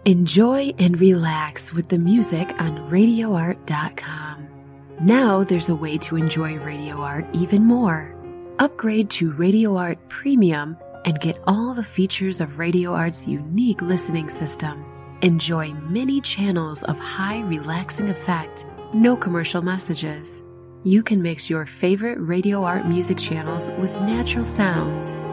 Enjoy and relax with the music on RadioArt.com. Now there's a way to enjoy Radio Art even more. Upgrade to Radio Art Premium and get all the features of Radio Art's unique listening system. Enjoy many channels of high relaxing effect, no commercial messages. You can mix your favorite Radio Art music channels with natural sounds.